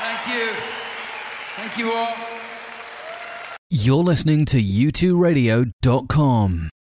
Thank you. Thank you all. You're listening to u2radio.com.